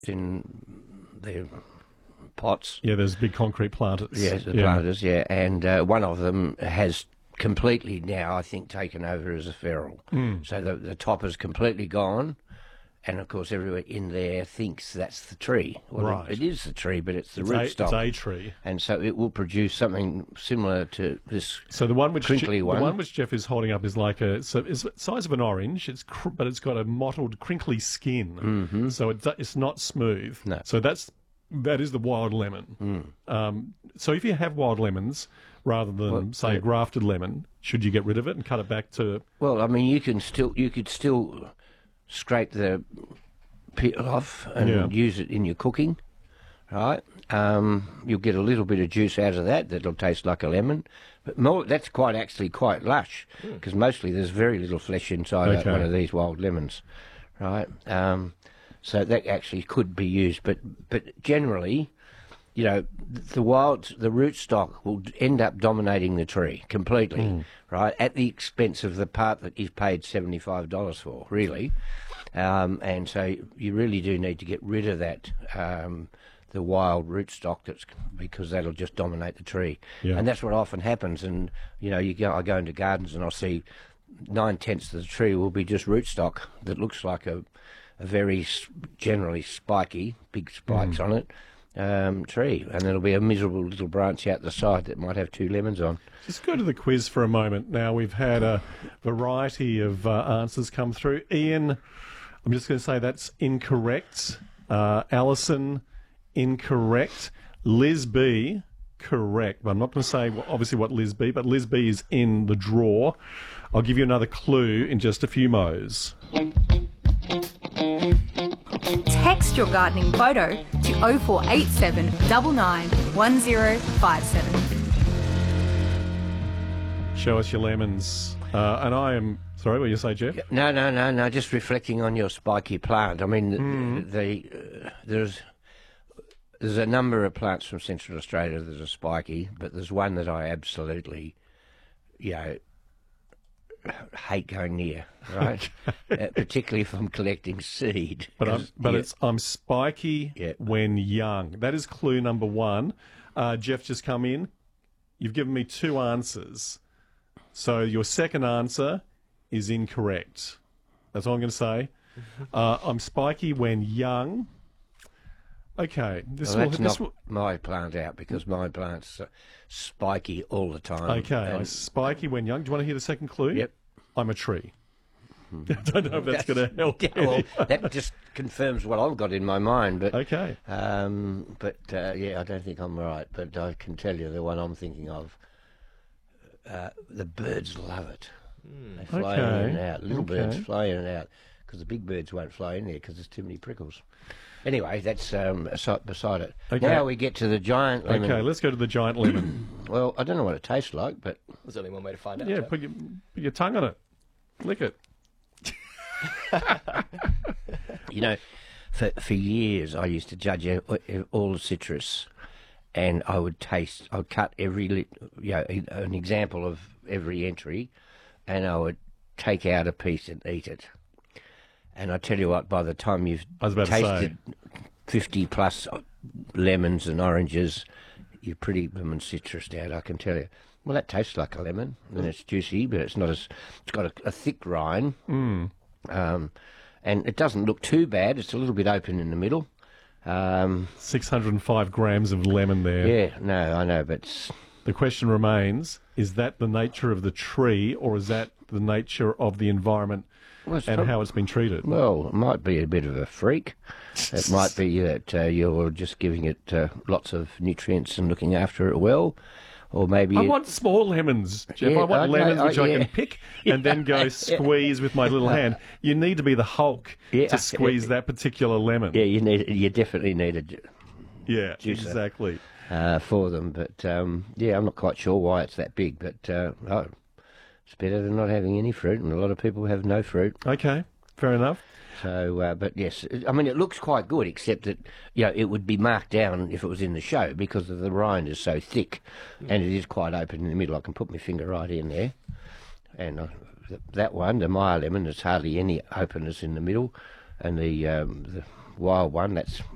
in their pots. Yeah, there's big concrete planters. Yes, the planters, yeah. And one of them has completely now, I think, taken over as a feral. So the top is completely gone. And, of course, everyone in there thinks that's the tree. Well, Right. it is the tree, but it's the rootstock. It's a tree. And so it will produce something similar to this So the one which crinkly one. The one which Jeff is holding up is like it's the size of an orange. But it's got a mottled, crinkly skin. Mm-hmm. So it's not smooth. No. So that is the wild lemon. So if you have wild lemons rather than say a grafted lemon, should you get rid of it and cut it back to? Well, I mean, you could still scrape the peel off and use it in your cooking, right? You'll get a little bit of juice out of that that'll taste like a lemon, but that's actually quite lush because mostly there's very little flesh inside one of these wild lemons, right? So that actually could be used, but generally, you know, the rootstock will end up dominating the tree completely, right, at the expense of the part that you've paid $75 for, really. And so you really do need to get rid of that, the wild rootstock, because that'll just dominate the tree. Yeah. And that's what often happens. And, you know, I go into gardens and I'll see 9/10 of the tree will be just rootstock that looks like a very generally spiky, big spikes on it, tree, and there'll be a miserable little branch out the side that might have 2 lemons on. Just go to the quiz for a moment. Now, we've had a variety of answers come through. Ian, I'm just going to say that's incorrect. Alison, incorrect. Liz B, correct. But I'm not going to say obviously what Liz B, but Liz B is in the draw. I'll give you another clue in just a few mo's. Text your gardening photo to 0487 99 1057. Show us your lemons. And I am... Sorry, what you say, Jeff? No. Just reflecting on your spiky plant. I mean, there's a number of plants from Central Australia that are spiky, but there's one that I absolutely, hate going near. Right, particularly if I'm collecting seed. I'm spiky when young. That is clue number 1. Jeff, just come in. You've given me 2 answers, so your second answer is incorrect. That's all I'm going to say. I'm spiky when young. Okay. This will my plant out because my plant's spiky all the time. Okay. Spiky when young. Do you want to hear the second clue? Yep. I'm a tree. I don't know if that's going to help. Well, that just confirms what I've got in my mind. But okay. I don't think I'm right. But I can tell you the one I'm thinking of. The birds love it. They fly in and out. Little birds fly in and out because the big birds won't fly in there because there's too many prickles. Anyway, that's beside it. Okay. Now we get to the giant lemon. Okay, let's go to the giant lemon. Well, I don't know what it tastes like, but there's only one way to find out. Yeah, put your tongue on it. Lick it. You know, for years I used to judge all the citrus, and I'd cut an example of every entry, and I would take out a piece and eat it. And I tell you what, by the time you've tasted 50 plus lemons and oranges, you're pretty citrused out, I can tell you. Well, that tastes like a lemon, and it's juicy, but it's not as... It's got a thick rind, and it doesn't look too bad. It's a little bit open in the middle. 605 grams of lemon there. Yeah, no, I know, but... The question remains, is that the nature of the tree, or is that the nature of the environment and how it's been treated? Well, it might be a bit of a freak. It might be that you're just giving it lots of nutrients and looking after it well. Or maybe I want small lemons, Jeff. I want lemons which I can pick and then go squeeze with my little hand. You need to be the Hulk to squeeze that particular lemon. Yeah, you definitely need a juicer exactly for them. But I'm not quite sure why it's that big. But it's better than not having any fruit, and a lot of people have no fruit. Okay, fair enough. So, but yes, I mean, it looks quite good, except that, it would be marked down if it was in the show because the rind is so thick and it is quite open in the middle. I can put my finger right in there. And that one, the Meyer lemon, there's hardly any openness in the middle. And the wild one, that's